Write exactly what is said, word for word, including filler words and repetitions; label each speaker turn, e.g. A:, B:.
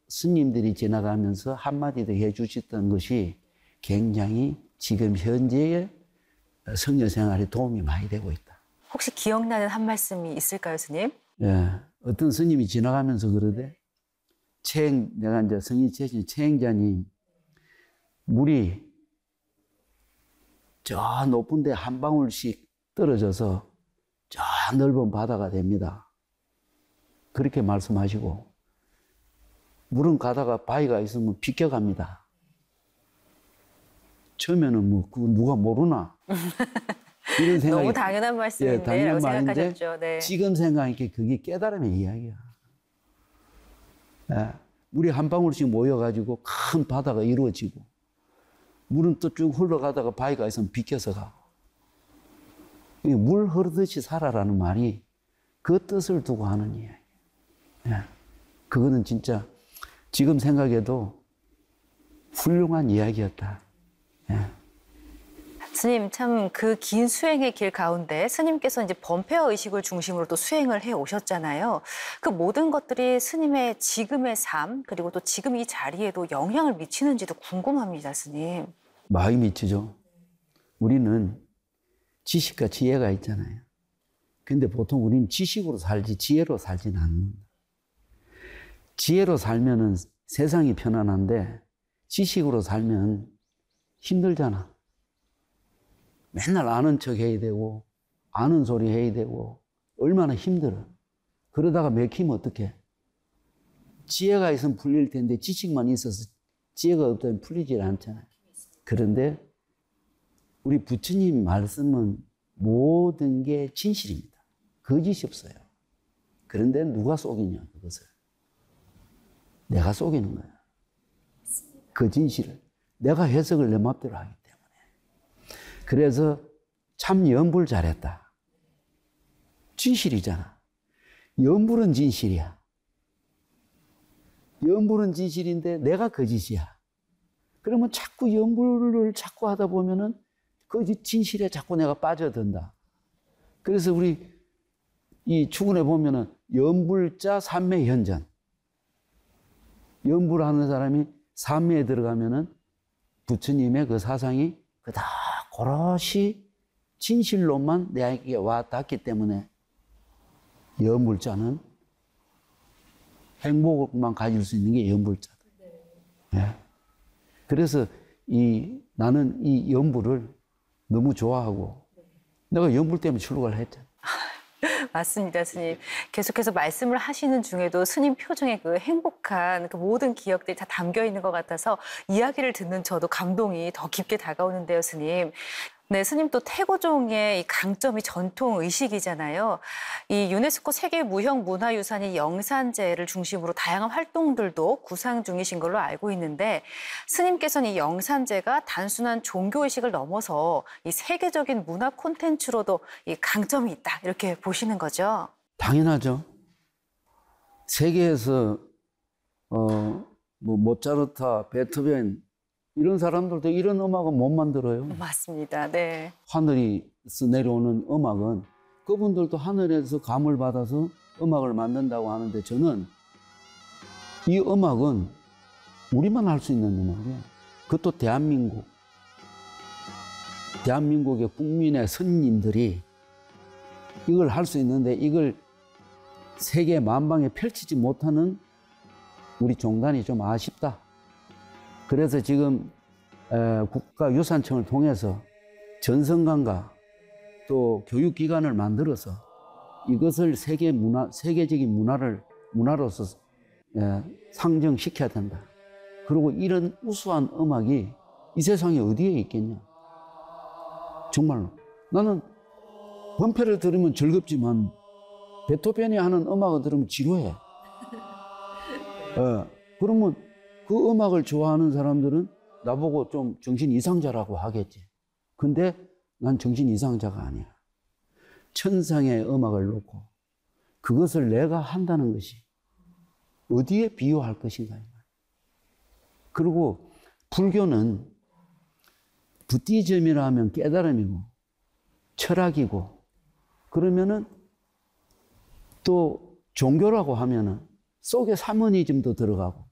A: 스님들이 지나가면서 한마디도 해주셨던 것이 굉장히 지금 현재의 성녀 생활에 도움이 많이 되고 있다.
B: 혹시 기억나는 한 말씀이 있을까요, 스님?
A: 예, 어떤 스님이 지나가면서 그러대. 채행, 내가 이제 성인 최신 채행자님, 물이 저 높은 데 한 방울씩 떨어져서 저 넓은 바다가 됩니다. 그렇게 말씀하시고, 물은 가다가 바위가 있으면 비껴갑니다. 처음에는 뭐, 그거 누가 모르나? 이런 생각이.
B: 너무 당연한 말씀인데,
A: 예, 당연한
B: 라고
A: 말인데,
B: 생각하셨죠. 네.
A: 지금 생각하니까 그게 깨달음의 이야기야. 예, 물이 한 방울씩 모여가지고 큰 바다가 이루어지고, 물은 또 쭉 흘러가다가 바위가 있으면 비껴서 가고. 물 흐르듯이 살아라는 말이 그 뜻을 두고 하는 이야기. 예, 그거는 진짜 지금 생각해도 훌륭한 이야기였다. 예.
B: 스님, 참 그 긴 수행의 길 가운데 스님께서 이제 범폐와 의식을 중심으로 또 수행을 해 오셨잖아요. 그 모든 것들이 스님의 지금의 삶, 그리고 또 지금 이 자리에도 영향을 미치는지도 궁금합니다, 스님.
A: 많이 미치죠. 우리는 지식과 지혜가 있잖아요. 근데 보통 우리는 지식으로 살지 지혜로 살지는 않는다. 지혜로 살면은 세상이 편안한데 지식으로 살면 힘들잖아. 맨날 아는 척 해야 되고 아는 소리 해야 되고 얼마나 힘들어. 그러다가 맥히면 어떡해. 지혜가 있으면 풀릴 텐데 지식만 있어서 지혜가 없다면 풀리질 않잖아요. 그런데 우리 부처님 말씀은 모든 게 진실입니다. 거짓이 없어요. 그런데 누가 속이냐, 그것을. 내가 속이는 거야. 그 진실을. 내가 해석을 내 맘대로 하기 때문에. 그래서 참 연불 잘했다. 진실이잖아. 연불은 진실이야. 연불은 진실인데 내가 거짓이야. 그러면 자꾸 연불을 자꾸 하다 보면은 그 진실에 자꾸 내가 빠져든다. 그래서 우리 이 추근에 보면은 연불자 삼매현전. 연불하는 사람이 삼매에 들어가면은 부처님의 그 사상이 그다 고럿이 진실로만 내게 와 닿기 때문에 연불자는 행복만 가질 수 있는 게 연불자다. 네. 그래서 이 나는 이 연불을 너무 좋아하고 내가 연불 때문에 출가를 했잖아.
B: 맞습니다, 스님. 계속해서 말씀을 하시는 중에도 스님 표정에 그 행복한 그 모든 기억들이 다 담겨 있는 것 같아서 이야기를 듣는 저도 감동이 더 깊게 다가오는데요, 스님. 네, 스님 또 태고종의 이 강점이 전통 의식이잖아요. 이 유네스코 세계 무형 문화유산인 영산제를 중심으로 다양한 활동들도 구상 중이신 걸로 알고 있는데 스님께서는 이 영산제가 단순한 종교 의식을 넘어서 이 세계적인 문화 콘텐츠로도 이 강점이 있다 이렇게 보시는 거죠.
A: 당연하죠. 세계에서 어, 뭐 모차르트, 베토벤 이런 사람들도 이런 음악은 못 만들어요.
B: 맞습니다. 네.
A: 하늘에서 내려오는 음악은 그분들도 하늘에서 감을 받아서 음악을 만든다고 하는데 저는 이 음악은 우리만 할 수 있는 음악이에요. 그것도 대한민국. 대한민국의 국민의 선님들이 이걸 할 수 있는데 이걸 세계 만방에 펼치지 못하는 우리 종단이 좀 아쉽다. 그래서 지금 국가유산청을 통해서 전성관과 또 교육기관을 만들어서 이것을 세계 문화, 세계적인 문화를, 문화로서 상정시켜야 된다. 그리고 이런 우수한 음악이 이 세상에 어디에 있겠냐. 정말로. 나는 범패를 들으면 즐겁지만 베토벤이 하는 음악을 들으면 지루해. 어, 그러면 그 음악을 좋아하는 사람들은 나보고 좀 정신 이상자라고 하겠지. 근데 난 정신 이상자가 아니야. 천상의 음악을 놓고 그것을 내가 한다는 것이 어디에 비유할 것인가. 그리고 불교는 부티즘이라 하면 깨달음이고 철학이고 그러면은 또 종교라고 하면은 속에 사모니즘도 들어가고